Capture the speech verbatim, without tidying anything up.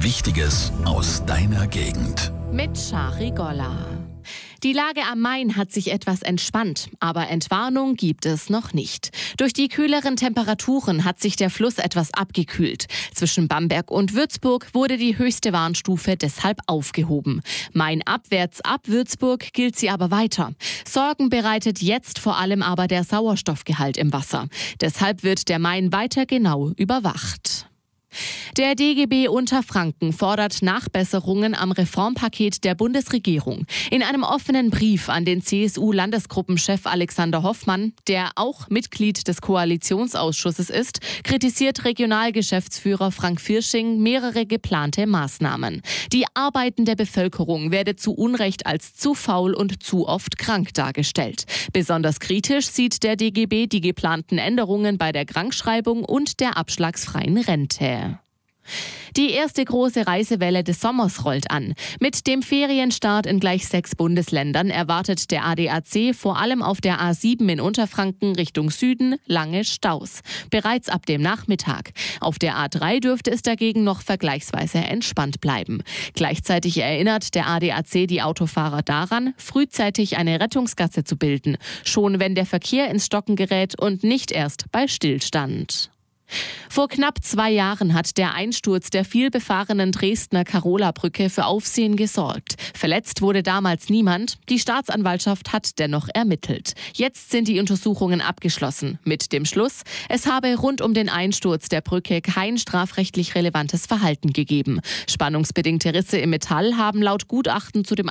Wichtiges aus deiner Gegend. Mit Shari Golla. Die Lage am Main hat sich etwas entspannt, aber Entwarnung gibt es noch nicht. Durch die kühleren Temperaturen hat sich der Fluss etwas abgekühlt. Zwischen Bamberg und Würzburg wurde die höchste Warnstufe deshalb aufgehoben. Mainabwärts ab Würzburg gilt sie aber weiter. Sorgen bereitet jetzt vor allem aber der Sauerstoffgehalt im Wasser. Deshalb wird der Main weiter genau überwacht. Der D G B Unterfranken fordert Nachbesserungen am Reformpaket der Bundesregierung. In einem offenen Brief an den C S U-Landesgruppenchef Alexander Hoffmann, der auch Mitglied des Koalitionsausschusses ist, kritisiert Regionalgeschäftsführer Frank Firsching mehrere geplante Maßnahmen. Die arbeitende Bevölkerung werde zu Unrecht als zu faul und zu oft krank dargestellt. Besonders kritisch sieht der D G B die geplanten Änderungen bei der Krankschreibung und der abschlagsfreien Rente. Die erste große Reisewelle des Sommers rollt an. Mit dem Ferienstart in gleich sechs Bundesländern erwartet der A D A C vor allem auf der A sieben in Unterfranken Richtung Süden lange Staus. Bereits ab dem Nachmittag. Auf der A drei dürfte es dagegen noch vergleichsweise entspannt bleiben. Gleichzeitig erinnert der A D A C die Autofahrer daran, frühzeitig eine Rettungsgasse zu bilden. Schon wenn der Verkehr ins Stocken gerät und nicht erst bei Stillstand. Vor knapp zwei Jahren hat der Einsturz der vielbefahrenen Dresdner Carola-Brücke für Aufsehen gesorgt. Verletzt wurde damals niemand. Die Staatsanwaltschaft hat dennoch ermittelt. Jetzt sind die Untersuchungen abgeschlossen. Mit dem Schluss, es habe rund um den Einsturz der Brücke kein strafrechtlich relevantes Verhalten gegeben. Spannungsbedingte Risse im Metall haben laut Gutachten zu dem